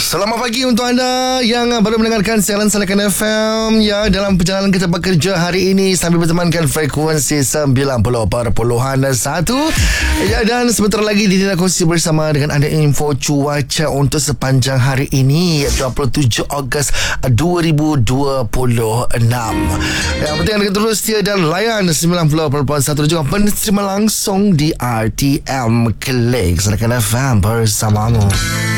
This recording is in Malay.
Selamat pagi untuk anda yang baru mendengarkan siaran Salakan FM ya, dalam perjalanan kita bekerja hari ini sambil bertemankan frekuensi 90.1 ya, dan sebentar lagi Dina kongsi bersama dengan anda info cuaca untuk sepanjang hari ini 27 Ogos 2026. Yang penting anda terus setia dan layan 90.1 juga penerima langsung di RTM Klik Salakan FM bersamamu.